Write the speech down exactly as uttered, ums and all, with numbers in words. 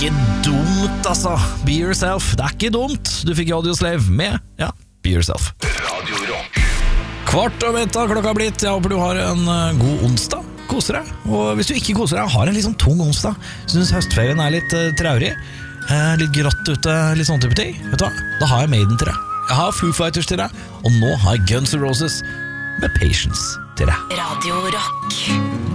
Ikke dumt, altså. Be yourself. Det er ikke dumt. Du fikk Audioslave med, ja, Be yourself. Radio Rock. Kvart om ett har klokka blitt. Jeg håper du har en uh, god onsdag. Koser deg. Og hvis du ikke koser deg, har en litt sånn tung onsdag, synes høstferien er litt uh, traurig, uh, litt grått ute, litt sånn type ting, vet du hva? Da har jeg Maiden til deg. Jeg har Foo Fighters til deg, og nå har jeg Guns N' Roses med Patience til deg. Radio Rock.